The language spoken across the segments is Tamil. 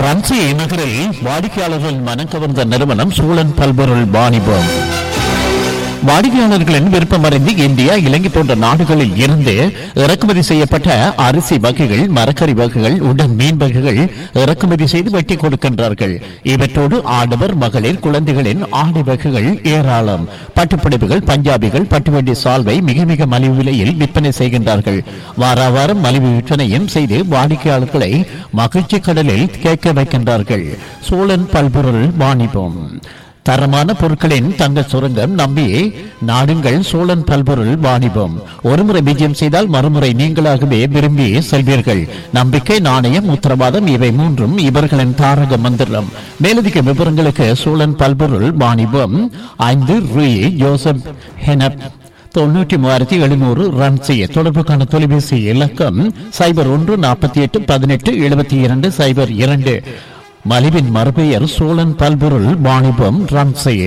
ரன்சி நகரில் வாடிக்கையாளர்கள் மனம் கவர்ந்த நிறுவனம் சூழன் பல்பொருள் வாணிபம். வாடிக்கையாளர்களின் விருப்பமறிந்து இந்தியா, இலங்கை போன்ற நாடுகளில் இருந்து இறக்குமதி செய்யப்பட்ட அரிசி வகைகள், மரக்கறி வகைகள், உடன் மீன் வகைகள் இறக்குமதி செய்து வெட்டி கொடுக்கின்றார்கள். இவற்றோடு ஆடவர், மகளிர், குழந்தைகளின் ஆடை வகைகள் ஏராளம். பட்டுப்புடவைகள், பஞ்சாபிகள், பட்டுவண்டி சால்வை மிக மிக மலிவு விலையில் விற்பனை செய்கின்றார்கள். வாரம் மலிவு விற்பனையும் செய்து வாடிக்கையாளர்களை மகிழ்ச்சி கடலில் கேட்க வைக்கின்றார்கள். சோழன் பல்பொருள் வாணிபம். தரமான பொருட்களின் தங்க சுரங்கம் நம்பி நாடுங்கள் சோழன் பல்பொருள் வாணிபம். ஒருமுறை விஜயம் செய்தால் மறுமுறை நீங்களாகவே விரும்பி செல்வீர்கள். நம்பிக்கை, நாணயம், உத்தரவாதம் இவை மூன்றும் இவர்களின் தாரக மந்திரம். மேலதிக விவரங்களுக்கு சோழன் பல்பொருள் வாணிபம் 5 ரூ. ஜோசப் ஹெனப் 93,700 ரன் செய்ய தொடர்புக்கான தொலைபேசி இலக்கம் 0148187202. மலிவின் மறுபெயர் சோழன் பல்பொருள் வாணிபம் ரன் செய்ய.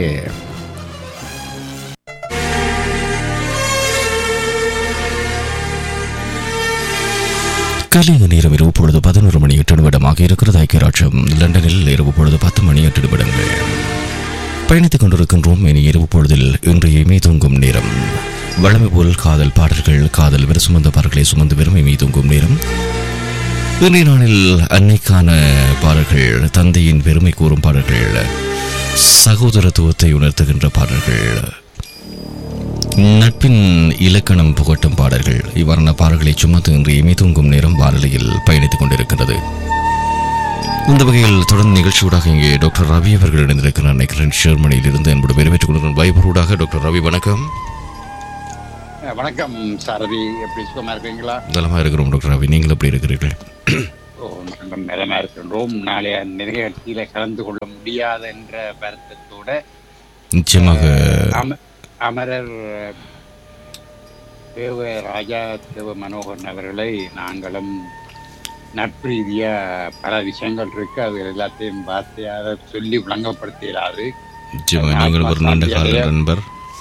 கலிங்க நேரம் இரவு பொழுது 11 மணி 8 நிமிடமாக இருக்கிறது. ஐக்கியராட்சியம் லண்டனில் இரவு பொழுது 10 மணி 8 நிமிடங்கள் பயணித்துக் கொண்டிருக்கின்றோம். இனி இரவு பொழுதில் இன்றைய மீதுங்கும் நேரம். வழமை போல் காதல் பாடல்கள், காதல் விர சுமந்தவர்களை சுமந்து விரும்பி மீதுங்கும் நேரம். இன்றைய நாளில் அன்னைக்கான பாடல்கள், தந்தையின் பெருமை கூறும் பாடல்கள், சகோதரத்துவத்தை உணர்த்துகின்ற பாடல்கள், நட்பின் இலக்கணம் புகட்டும் பாடல்கள், இவ்வாறான பாடல்களை சுமந்து இன்றைய மீதுங்கும் நேரம் வானொலியில் பயணித்துக் கொண்டிருக்கிறது. இந்த வகையில் தொடர்ந்து நிகழ்ச்சியூடாக இங்கே டாக்டர் ரவி அவர்கள் இணைந்திருக்கிறார். நினைக்கிறேன் ஜெர்மனியில் இருந்து என்பது வரவேற்றுக் கொள்கிறேன். வைபரூடாக டாக்டர் ரவி வணக்கம். வணக்கம் சாரதி, எப்படி சுகமா இருக்கீங்களா? நலமா இருக்கிறோம் டாக்டர் ரவி, நீங்கள் எப்படி இருக்கிறீர்கள்? நலமா இருக்கின்றோம். நாளைய நிகழ்ச்சியில கலந்து கொள்ள முடியாத என்ற வருத்தத்தோட நிச்சயமாக அமரர் தேவ ராஜா தேவ மனோகரன் அவர்களை நாங்களும் நட்பு ரீதியா பல விஷயங்கள் இருக்கு, அது எல்லாத்தையும் வார்த்தையாக சொல்லி விளங்கப்படுத்திடாது. நீங்கள் ஒரு நீண்ட கால நண்பர்.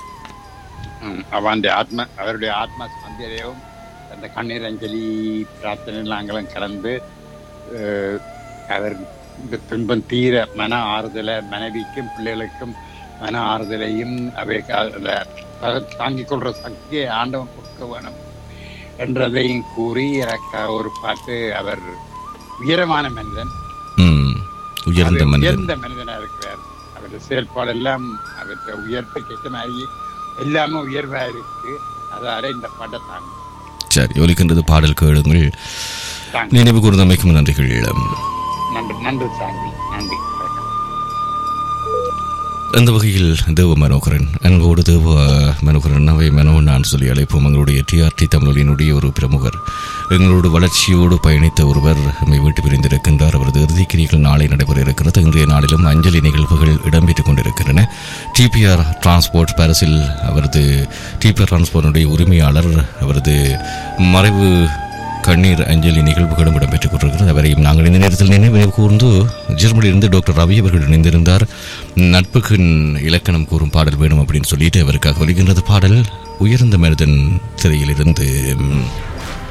அவருடைய ஆத்மா சந்திரையும் அந்த கண்ணீர் அஞ்சலி பிரார்த்தனை நாங்களும் கலந்து அவர் இந்த துன்பம் தீர மன ஆறுதலை, மனைவிக்கும் பிள்ளைகளுக்கும் மன ஆறுதலையும் அவை தாங்கிக் கொள்ற சக்தியை ஆண்டவன் கொடுக்க வேணும் என்றதையும் கூறி எனக்கு ஒரு பாட்டு. அவர் உயரமான மனிதன், உயர்ந்த மனிதனா இருக்கிறார். அவருடைய செயல்பாடு எல்லாம் அவருடைய உயர்வுக்கு ஏற்ற மாதிரி எல்லாமே உயர்வா இருக்கு. அதால இந்த பாட்டை தாங்க. சரி, ஒலிக்கின்றது பாடல் கேளுங்கள். நினைவு கூர்ந்தமைக்கும் நன்றிகள். நன்றி சாமி, நன்றி. அந்த வகையில் தேவ மனோகரன், அன்போடு தேவ மனோகரன், அவை மனோகன் நான் சொல்லி அழைப்போம். எங்களுடைய டிஆர்டி தமிழினுடைய ஒரு பிரமுகர், எங்களோட வளர்ச்சியோடு பயணித்த ஒருவர் நம்மை விட்டு பிரிந்திருக்கின்றார். அவரது இறுதிக்கிரிகள் நாளை நடைபெற இருக்கிறது. இன்றைய நாளிலும் அஞ்சலி நிகழ்வுகள் இடம்பெற்றுக் கொண்டிருக்கின்றன. டிபிஆர் டிரான்ஸ்போர்ட் பாரிஸில் அவரது டிபிஆர் டிரான்ஸ்போர்ட்டுடைய உரிமையாளர் அவரது மறைவு கண்ணீர் அஞ்சலி நிகழ்வுகளும் இடம்பெற்றுக் கொண்டிருக்கிறது. அவரையும் நாங்கள் இந்த நேரத்தில் நினைவு கூர்ந்து ஜெர்மனியிலிருந்து டாக்டர் ரவி அவர்கள் இணைந்திருந்தார். நட்புக்கு இலக்கணம் கூறும் பாடல் வேணும் அப்படின்னு சொல்லிட்டு அவருக்காக வருகின்றது பாடல் உயர்ந்த மனிதன் திரையிலிருந்து.